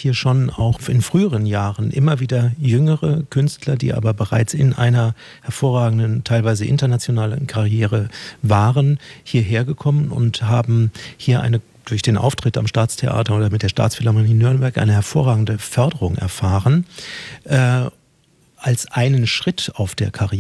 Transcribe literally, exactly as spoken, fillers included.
hier schon auch in früheren Jahren immer wieder jüngere Künstler, die aber bereits in einer hervorragenden, teilweise internationalen Karriere waren, hierher gekommen und haben hier eine durch den Auftritt am Staatstheater oder mit der Staatsphilharmonie Nürnberg eine hervorragende Förderung erfahren, äh, als einen Schritt auf der Karriere.